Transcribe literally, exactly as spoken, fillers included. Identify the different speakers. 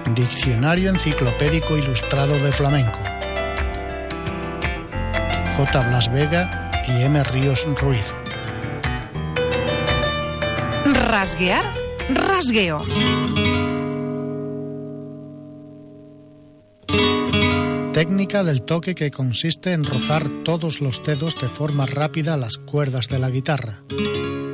Speaker 1: Diccionario Enciclopédico Ilustrado de Flamenco. J. Blas Vega y M. Ríos Ruiz.
Speaker 2: Rasguear, rasgueo.
Speaker 1: Técnica del toque que consiste en rozar todos los dedos de forma rápida las cuerdas de la guitarra.